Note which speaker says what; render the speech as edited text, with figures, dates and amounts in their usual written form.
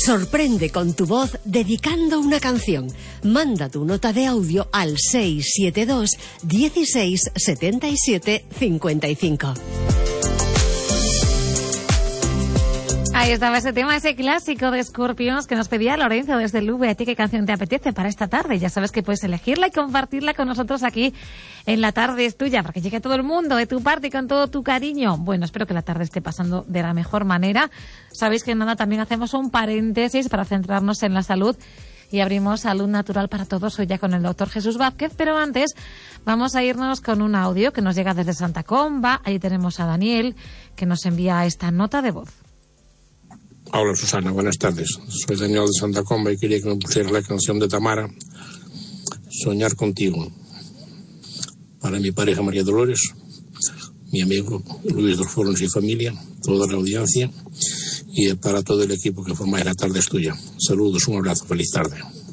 Speaker 1: Sorprende con tu voz dedicando una canción. Manda tu nota de audio al 672 16 77 55.
Speaker 2: Ahí estaba ese tema, ese clásico de Scorpions que nos pedía Lorenzo desde el V. ¿A ti qué canción te apetece para esta tarde? Ya sabes que puedes elegirla y compartirla con nosotros aquí en La Tarde es Tuya, para que llegue a todo el mundo de tu parte y con todo tu cariño. Bueno, espero que la tarde esté pasando de la mejor manera. Sabéis que nada, también hacemos un paréntesis para centrarnos en la salud y abrimos Salud Natural para Todos hoy ya con el doctor Jesús Vázquez, pero antes vamos a irnos con un audio que nos llega desde Santa Comba. Ahí tenemos a Daniel que nos envía esta nota de voz.
Speaker 3: Hola Susana, buenas tardes. Soy Daniel de Santa Comba y quería que me pusieras la canción de Tamara, Soñar Contigo, para mi pareja María Dolores, mi amigo Luis dos Fornos y familia, toda la audiencia y para todo el equipo que formáis La Tarde es Tuya. Saludos, un abrazo, feliz tarde.